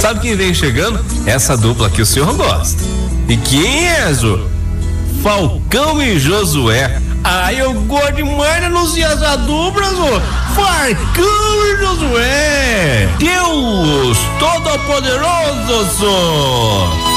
sabe quem vem chegando? Essa dupla que o senhor gosta. E quem é, Zô? Falcão e Josué. Eu gosto demais de anunciar essa dupla, Zô. Falcão e Josué. Deus Todo-Poderoso, Zô.